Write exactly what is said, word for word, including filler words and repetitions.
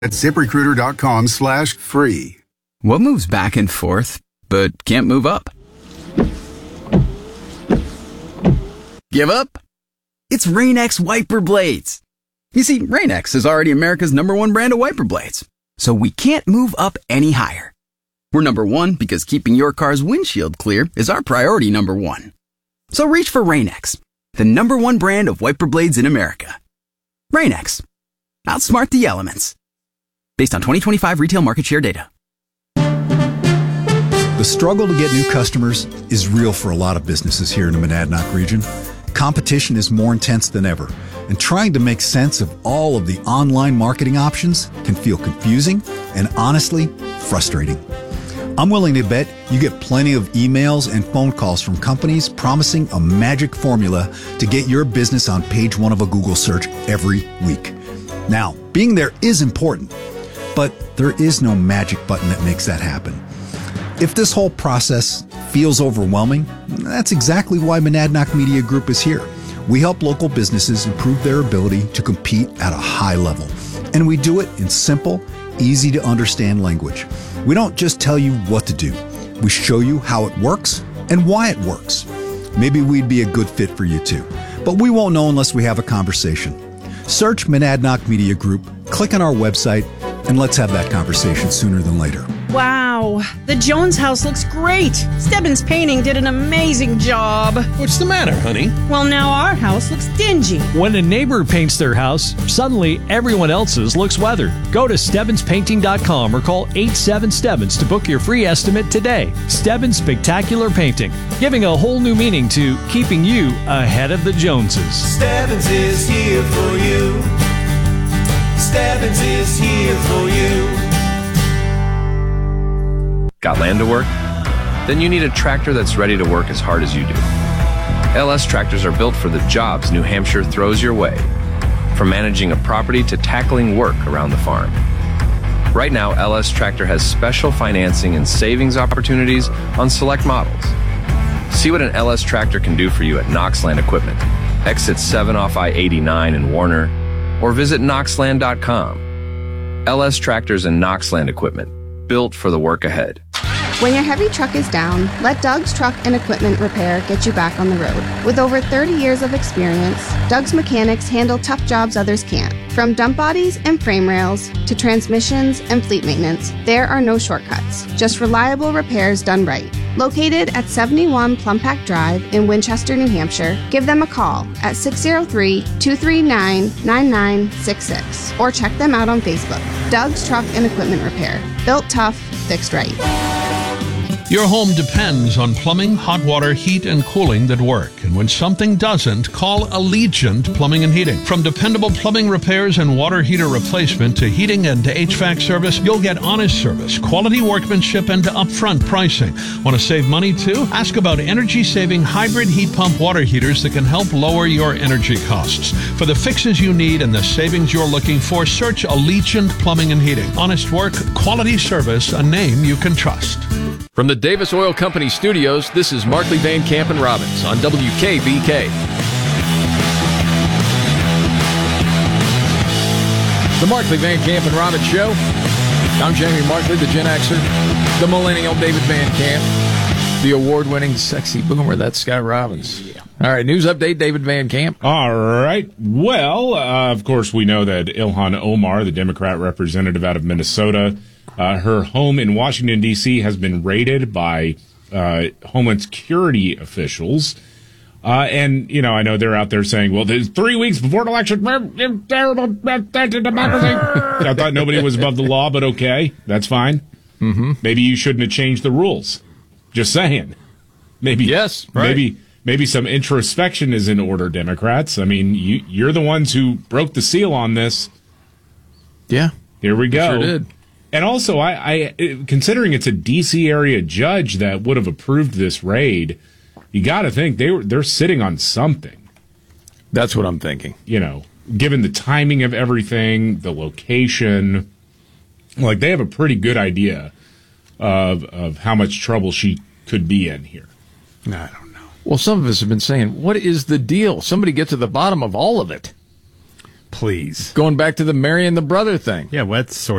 at ZipRecruiter.com slash free. What moves back and forth, but can't move up? Give up? It's Rain-X wiper blades. You see, Rain-X is already America's number one brand of wiper blades, so we can't move up any higher. We're number one because keeping your car's windshield clear is our priority number one. So reach for Rain-X, the number one brand of wiper blades in America. Rain-X. Outsmart the elements. Based on twenty twenty-five retail market share data. The struggle to get new customers is real for a lot of businesses here in the Monadnock region. Competition is more intense than ever, and trying to make sense of all of the online marketing options can feel confusing and honestly frustrating. I'm willing to bet you get plenty of emails and phone calls from companies promising a magic formula to get your business on page one of a Google search every week. Now, being there is important, but there is no magic button that makes that happen. If this whole process feels overwhelming, that's exactly why Monadnock Media Group is here. We help local businesses improve their ability to compete at a high level. And we do it in simple, easy to understand language. We don't just tell you what to do. We show you how it works and why it works. Maybe we'd be a good fit for you too, but we won't know unless we have a conversation. Search Monadnock Media Group, click on our website, and let's have that conversation sooner than later. Wow, the Jones house looks great. Stebbins Painting did an amazing job. What's the matter, honey? Well, now our house looks dingy. When a neighbor paints their house, suddenly everyone else's looks weathered. Go to Stebbins Painting dot com or call eight seven Stebbins to book your free estimate today. Stebbins Spectacular Painting, giving a whole new meaning to keeping you ahead of the Joneses. Stebbins is here for you. Stebbins is here for you. Got land to work? Then you need a tractor that's ready to work as hard as you do. L S tractors are built for the jobs New Hampshire throws your way, from managing a property to tackling work around the farm. Right now, L S Tractor has special financing and savings opportunities on select models. See what an L S Tractor can do for you at Knoxland Equipment, exit seven off I eighty-nine in Warner, or visit Knoxland dot com. L S Tractors and Knoxland Equipment, built for the work ahead. When your heavy truck is down, let Doug's Truck and Equipment Repair get you back on the road. With over thirty years of experience, Doug's mechanics handle tough jobs others can't. From dump bodies and frame rails to transmissions and fleet maintenance, there are no shortcuts, just reliable repairs done right. Located at seventy-one Plumpack Drive in Winchester, New Hampshire, give them a call at six oh three, two three nine, nine nine six six or check them out on Facebook. Doug's Truck and Equipment Repair. Built tough, fixed right. Your home depends on plumbing, hot water, heat, and cooling that work. And when something doesn't, call Allegiant Plumbing and Heating. From dependable plumbing repairs and water heater replacement to heating and to H V A C service, you'll get honest service, quality workmanship, and upfront pricing. Want to save money too? Ask about energy-saving hybrid heat pump water heaters that can help lower your energy costs. For the fixes you need and the savings you're looking for, search Allegiant Plumbing and Heating. Honest work, quality service, a name you can trust. From the Davis Oil Company studios, this is Markley, Van Camp, and Robbins on W K B K. The Markley, Van Camp, and Robbins Show. I'm Jamie Markley, the Gen Xer, the millennial David Van Camp, the award-winning sexy boomer, that's Scott Robbins. Yeah. All right, news update, David Van Camp. All right. Well, uh, of course, we know that Ilhan Omar, the Democrat representative out of Minnesota, Uh, her home in Washington, D C has been raided by uh, Homeland Security officials. Uh, and, you know, I know they're out there saying, well, there's three weeks before an election. Terrible democracy. I thought nobody was above the law, but okay. That's fine. Mm-hmm. Maybe you shouldn't have changed the rules. Just saying. Maybe, yes, right. maybe, maybe some introspection is in order, Democrats. I mean, you, you're the ones who broke the seal on this. Yeah. Here we go. Sure did. And also, I, I considering it's a D C area judge that would have approved this raid, you got to think they were they're sitting on something. That's what I'm thinking. You know, given the timing of everything, the location, like they have a pretty good idea of of how much trouble she could be in here. I don't know. Well, some of us have been saying, what is the deal? Somebody get to the bottom of all of it. Please. Going back to the Mary and the brother thing. Yeah, what's sort